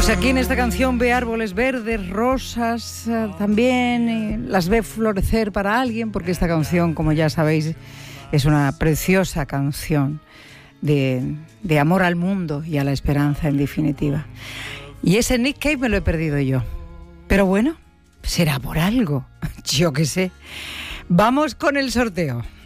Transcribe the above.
Pues aquí en esta canción ve árboles verdes, rosas, también las ve florecer para alguien, porque esta canción, como ya sabéis, es una preciosa canción de amor al mundo y a la esperanza en definitiva. Y ese Nick Cave me lo he perdido yo. Pero bueno, será por algo, yo qué sé. Vamos con el sorteo.